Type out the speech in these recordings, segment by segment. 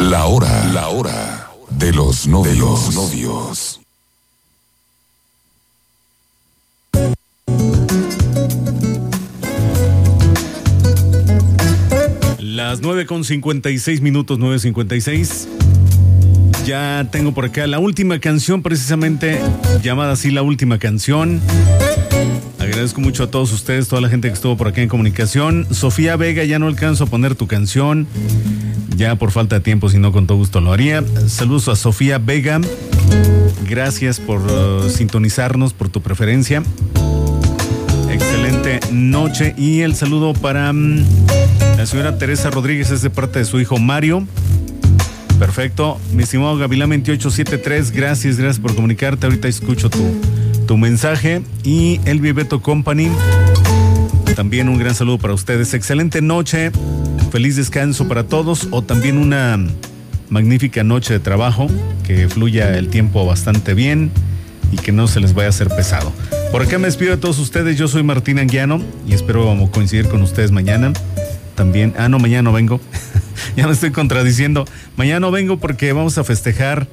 La hora de los novios. Las 9:56 minutos, 9:56. Ya tengo por acá la última canción, precisamente llamada así La Última Canción. Agradezco mucho a todos ustedes, toda la gente que estuvo por acá en comunicación. Sofía Vega, ya no alcanzo a poner tu canción, ya por falta de tiempo, si no con todo gusto lo haría. Saludos a Sofía Vega, gracias por sintonizarnos, por tu preferencia. Excelente noche. Y el saludo para la señora Teresa Rodríguez, es de parte de su hijo Mario. Perfecto. Mi estimado Gavilán 2873, gracias por comunicarte. Ahorita escucho tu mensaje. Y el Bebeto Company, también un gran saludo para ustedes. Excelente noche, feliz descanso para todos, o también una magnífica noche de trabajo, que fluya el tiempo bastante bien y que no se les vaya a hacer pesado. Por acá me despido de todos ustedes. Yo soy Martín Anguiano y espero coincidir con ustedes mañana también. No, mañana no vengo. Ya me estoy contradiciendo. Mañana no vengo porque vamos a festejar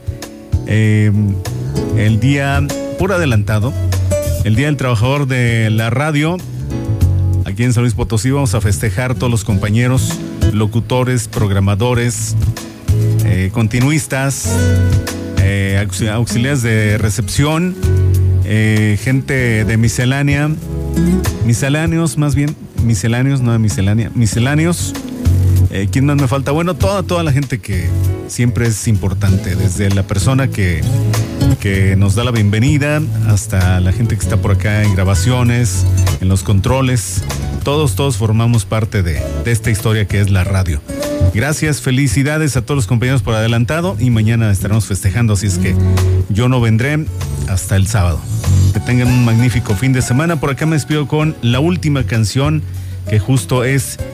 el día, por adelantado, el Día del Trabajador de la Radio. Aquí en San Luis Potosí vamos a festejar todos los compañeros, locutores, programadores, continuistas, auxiliares de recepción, gente de miscelánea, misceláneos más bien, misceláneos, no de miscelánea, misceláneos. ¿Quién más me falta? Bueno, toda la gente que siempre es importante, desde la persona que nos da la bienvenida hasta la gente que está por acá en grabaciones, en los controles. Todos formamos parte de esta historia que es la radio. Gracias, felicidades a todos los compañeros por adelantado, y mañana estaremos festejando, así es que yo no vendré hasta el sábado. Que tengan un magnífico fin de semana. Por acá me despido con la última canción, que justo es